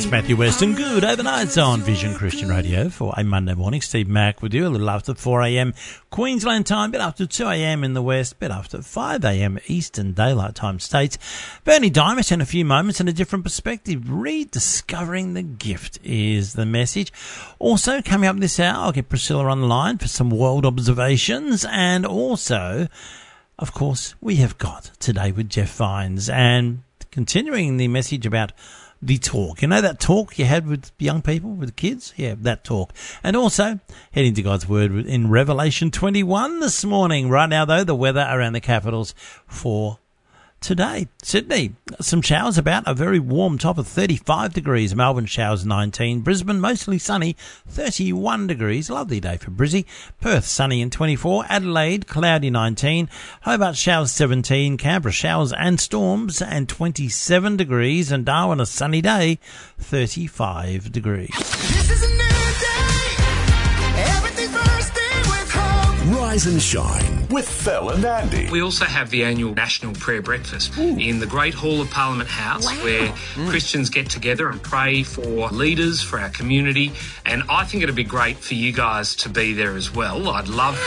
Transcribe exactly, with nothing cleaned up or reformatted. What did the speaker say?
Matthew Weston. Good overnight on Vision Christian Radio for a Monday morning. Steve Mack with you a little after four a.m. Queensland time, bit after two a.m. in the west, bit after five a.m. Eastern Daylight Time states. Bernie Diamond in a few moments and a different perspective. Rediscovering the gift is the message. Also, coming up this hour, I'll get Priscilla on the line for some world observations, and also, of course, we have got Today with Jeff Vines, and continuing the message about the talk. You know that talk you had with young people, with kids? Yeah, that talk. And also, heading to God's Word in Revelation twenty-one this morning. Right now, though, the weather around the capitals for today. Sydney, some showers about, a very warm top of thirty-five degrees. Melbourne showers nineteen. Brisbane mostly sunny, thirty-one degrees. Lovely day for Brizzy. Perth sunny and twenty-four. Adelaide cloudy nineteen. Hobart showers seventeen. Canberra showers and storms and twenty-seven degrees. And Darwin a sunny day, thirty-five degrees. This is a new day. Everything's bursting with hope. Rise and shine with Phil and Andy. We also have the annual National Prayer Breakfast Ooh. in the Great Hall of Parliament House, wow. where mm. Christians get together and pray for leaders, for our community, and I think it'd be great for you guys to be there as well. I'd love